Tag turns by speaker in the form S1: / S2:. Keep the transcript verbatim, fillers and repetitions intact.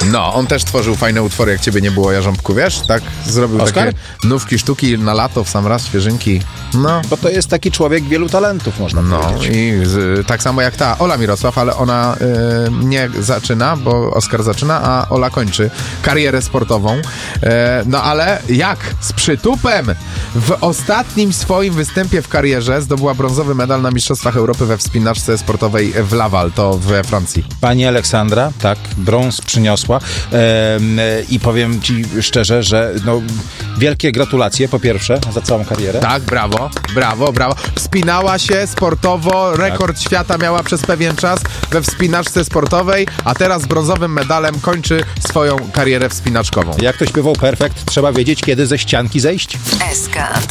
S1: No, on też tworzył fajne utwory, jak ciebie nie było, Jarząbku, wiesz? Tak, zrobił
S2: Oskar?
S1: takie nówki, sztuki na lato, w sam raz, świeżynki. No,
S2: Bo to jest taki człowiek wielu talentów, można
S1: no
S2: powiedzieć.
S1: i z, tak samo jak ta Ola Mirosław, ale ona y, nie zaczyna, bo Oskar zaczyna, a Ola kończy karierę sportową. Y, no ale jak? Z przytupem! W ostatnim swoim występie w karierze zdobyła brązowy medal na Mistrzostwach Europy we wspinaczce sportowej w Laval, to we Francji.
S2: Pani Aleksandra, tak, brąz przyniosła Ehm, i powiem ci szczerze, że no, wielkie gratulacje po pierwsze za całą karierę.
S1: Tak, brawo, brawo, brawo. Wspinała się sportowo, rekord tak. świata miała przez pewien czas we wspinaczce sportowej, a teraz z brązowym medalem kończy swoją karierę wspinaczkową.
S2: Jak to śpiewał Perfekt, trzeba wiedzieć, kiedy ze ścianki zejść.
S3: S K.